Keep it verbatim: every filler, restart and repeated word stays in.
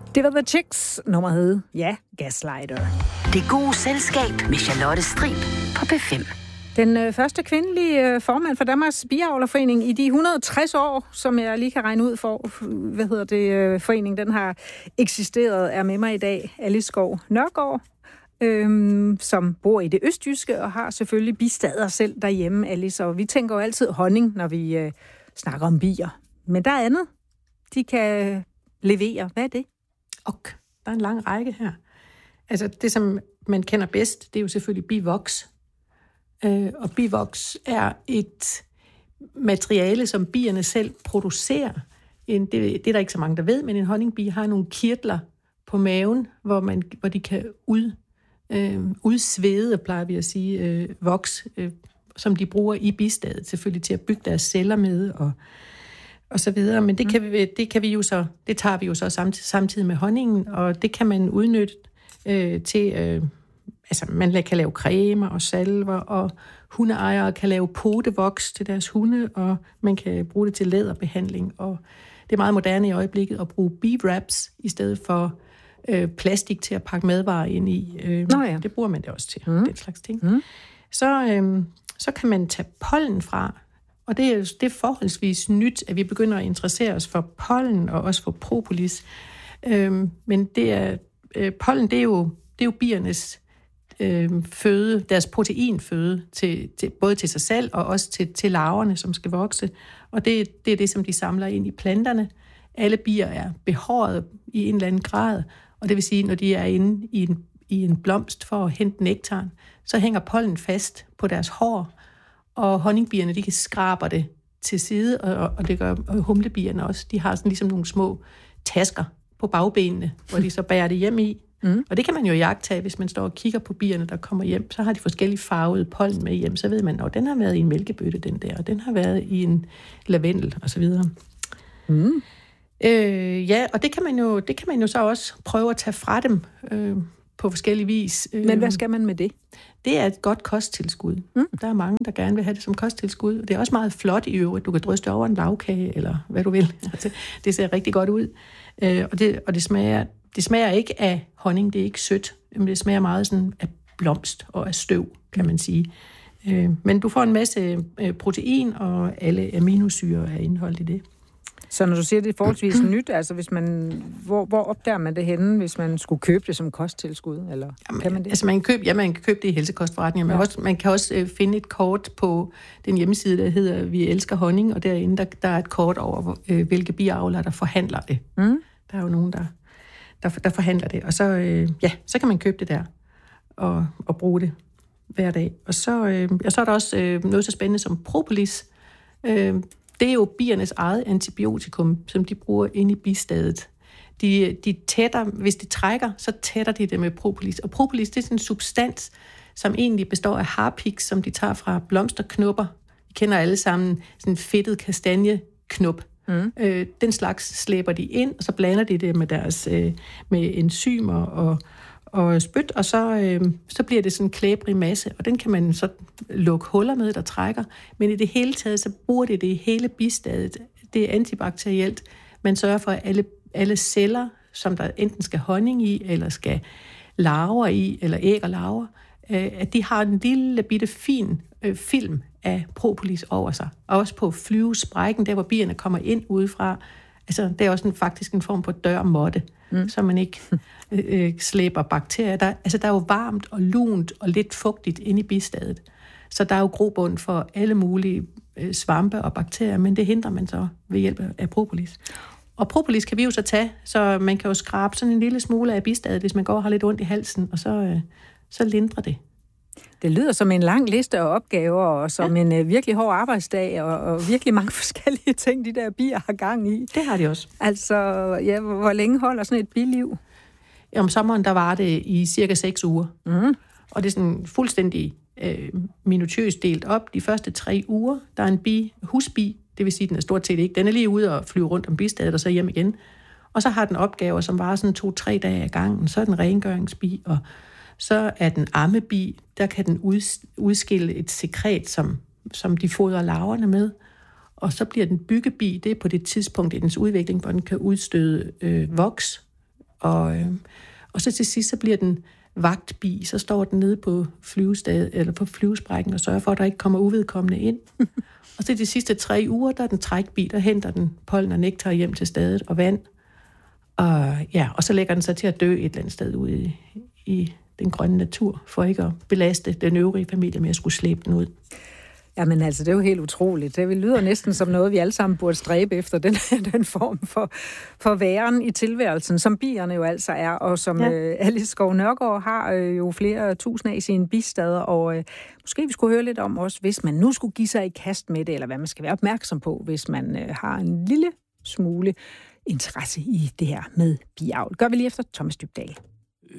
Det var The Chicks, nummer hed, ja, Gaslighter. Det gode selskab med Charlotte Strib på P fem. Den øh, første kvindelige øh, formand for Danmarks Biavlerforening i de et hundrede og tres år, som jeg lige kan regne ud for, hvad hedder det, øh, foreningen, den har eksisteret, er med mig i dag, Alice Skov Nørgaard, øh, som bor i det østjyske og har selvfølgelig bistader selv derhjemme, Alice. Og vi tænker jo altid honning, når vi øh, snakker om bier. Men der er andet, de kan levere. Hvad er det? Og der er en lang række her. Altså det, som man kender bedst, det er jo selvfølgelig bivoks. Øh, og bivoks er et materiale, som bierne selv producerer. En, det, det er der ikke så mange, der ved, men en honningbi har nogle kirtler på maven, hvor, man, hvor de kan ud, øh, udsvede, plejer vi at sige, øh, voks, øh, som de bruger i bistadet, selvfølgelig til at bygge deres celler med og, og så videre. Men det kan, vi, det kan vi jo så, det tager vi jo så samtidig, samtidig med honningen, og det kan man udnytte øh, til... Øh, Altså, man kan lave cremer og salver, og hundeejere kan lave potevoks til deres hunde, og man kan bruge det til læderbehandling. Og det er meget moderne i øjeblikket at bruge bee-wraps i stedet for øh, plastik til at pakke madvarer ind i. Øh, Nå ja. Det bruger man det også til, mm. den slags ting. Mm. Så, øh, så kan man tage pollen fra, og det er, det er forholdsvis nyt, at vi begynder at interessere os for pollen og også for propolis. Øh, men det er, øh, pollen, det er jo, det er jo biernes føde, deres proteinføde, til, til, både til sig selv og også til, til larverne, som skal vokse. Og det, det er det, som de samler ind i planterne. Alle bier er behåret i en eller anden grad, og det vil sige, når de er inde i en, i en blomst for at hente nektaren, så hænger pollen fast på deres hår, og honningbierne, de kan skrabe det til side, og, og det gør og humlebierne også. De har sådan ligesom nogle små tasker på bagbenene, hvor de så bærer det hjem i. Mm. Og det kan man jo jagtage, hvis man står og kigger på bierne, der kommer hjem. Så har de forskellige farvede pollen med hjem. Så ved man, at den har været i en mælkebøtte, den der, og den har været i en lavendel, og så videre. Mm. Øh, ja, og det kan, man jo, det kan man jo så også prøve at tage fra dem øh, på forskellige vis. Men hvad skal man med det? Det er et godt kosttilskud. Mm. Der er mange, der gerne vil have det som kosttilskud. Det er også meget flot i øvrigt. Du kan dryste over en lavkage, eller hvad du vil. Det ser rigtig godt ud. Øh, og, det, og det smager... Det smager ikke af honning, det er ikke sødt, men det smager meget sådan af blomst og af støv, kan man sige. Men du får en masse protein, og alle aminosyrer er indeholdt i det. Så når du siger, det er forholdsvis nyt, altså hvis man, hvor, hvor opdager man det henne, hvis man skulle købe det som kosttilskud, eller Jamen, kan man det? Altså man kan købe, ja, man kan købe det i helsekostforretninger, men ja. også, man kan også uh, finde et kort på den hjemmeside, der hedder Vi elsker honning, og derinde der, der er et kort over, uh, hvilke biavlere, der forhandler det. Mm. Der er jo nogen, der... Der, der forhandler det, og så, øh, ja, så kan man købe det der og, og bruge det hver dag. Og så, øh, og så er der også øh, noget så spændende som propolis. Øh, det er jo biernes eget antibiotikum, som de bruger inde i bistadet. De, de tætter, hvis de trækker, så tætter de det med propolis. Og propolis, det er sådan en substans, som egentlig består af harpiks, som de tager fra blomsterknopper. Vi kender alle sammen sådan en fedtet kastanjeknop. Mm. Øh, den slags slæber de ind, og så blander de det med deres øh, med enzymer og, og spyt, og så, øh, så bliver det sådan en klæbrig masse, og den kan man så lukke huller med, der trækker. Men i det hele taget, så bruger det det i hele bistadet. Det er antibakterielt. Man sørger for, at alle, alle celler, som der enten skal honning i, eller skal larver i, eller æg og larver, øh, at de har en lille bitte fin øh, film af propolis over sig. Og også på flyvesprækken, der hvor bierne kommer ind udefra. Altså, det er også en, faktisk en form for dørmåtte, mm. så man ikke øh, slæber bakterier. Der, altså, der er jo varmt og lunt og lidt fugtigt inde i bistadet. Så der er jo grobund for alle mulige øh, svampe og bakterier, men det hindrer man så ved hjælp af propolis. Og propolis kan vi jo så tage, så man kan jo skrabe sådan en lille smule af bistadet, hvis man går og har lidt ondt i halsen, og så, øh, så lindrer det. Det lyder som en lang liste af opgaver, og som ja. en uh, virkelig hård arbejdsdag, og, og virkelig mange forskellige ting, de der bier har gang i. Det har de også. Altså, ja, hvor længe holder sådan et biliv? Om sommeren, der var det i cirka seks uger. Mm. Og det er sådan fuldstændig øh, minutiøst delt op. De første tre uger, der er en bi, husbi, det vil sige, den er stort set ikke. Den er lige ude og flyve rundt om bistadet, og så hjem igen. Og så har den opgaver, som varer sådan to-tre dage ad gangen. Så er den rengøringsbi, og så er den ammebi, der kan den udskille et sekret, som, som de fodrer larverne med. Og så bliver den byggebi, det er på det tidspunkt i dens udvikling, hvor den kan udstøde øh, voks, Og, øh, og så til sidst, så bliver den vagtbi, så står den nede på flyvestad, eller på flyvesprækken og sørger for, at der ikke kommer uvedkommende ind. Og så de sidste tre uger, der er den trækbi, der henter den pollen og nektar hjem til stedet og vand. Og, ja, og så lægger den sig til at dø et eller andet sted ude i, i den grønne natur, for ikke at belaste den øvrige familie med at skulle slæbe den ud. Jamen altså, det er jo helt utroligt. Det lyder næsten som noget, vi alle sammen burde stræbe efter, den, den form for, for væren i tilværelsen, som bierne jo altså er, og som ja. øh, Alice Skov Nørgaard har øh, jo flere tusind af i sine bistader, og øh, måske vi skulle høre lidt om også, hvis man nu skulle give sig i kast med det, eller hvad man skal være opmærksom på, hvis man øh, har en lille smule interesse i det her med biavl. Gør vi lige efter Thomas Dybdahl.